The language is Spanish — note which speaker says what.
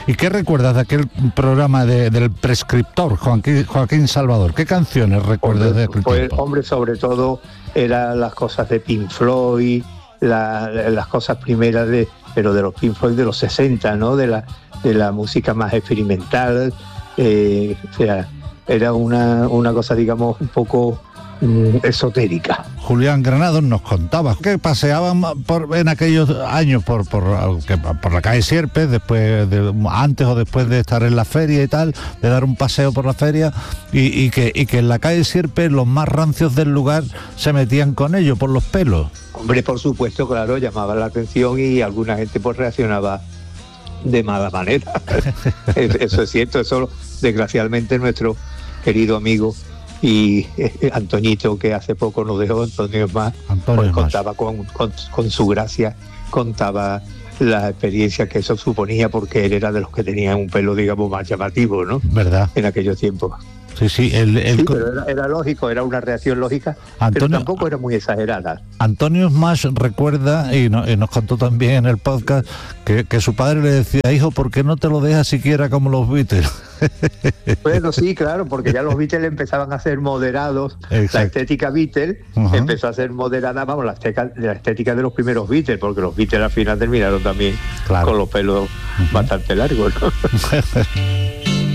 Speaker 1: ¿Y qué recuerdas de aquel programa del prescriptor, Joaquín Salvador? ¿Qué canciones recuerdas de aquel tiempo?
Speaker 2: Hombre, sobre todo eran las cosas de Pink Floyd, las cosas primeras pero de los Pink Floyd de los 60, ¿no? De la música más experimental, o sea, era una cosa, digamos, un poco esotérica.
Speaker 1: Julián Granados nos contaba que paseaban en aquellos años por la calle Sierpes, antes o después de estar en la feria y tal, de dar un paseo por la feria, y que en la calle Sierpes los más rancios del lugar se metían con ellos por los pelos.
Speaker 2: Hombre, por supuesto, claro, llamaba la atención y alguna gente pues reaccionaba de mala manera. Eso es cierto, eso desgraciadamente nuestro querido amigo y Antoñito, que hace poco nos dejó, Antonio Más, pues contaba con su gracia, contaba la experiencia que eso suponía, porque él era de los que tenían un pelo, digamos, más llamativo, ¿no?
Speaker 1: ¿Verdad?
Speaker 2: En aquellos tiempos.
Speaker 1: Sí,
Speaker 2: sí, pero era lógico, era una reacción lógica, pero tampoco era muy exagerada.
Speaker 1: Antonio Smash recuerda, y nos contó también en el podcast, que su padre le decía: hijo, ¿por qué no te lo dejas siquiera como los Beatles?
Speaker 2: Bueno, sí, claro, porque ya los Beatles empezaban a ser moderados. Exacto. La estética Beatles empezó a ser moderada, vamos, la estética de los primeros Beatles, porque los Beatles al final terminaron también con los pelos bastante largos, ¿no?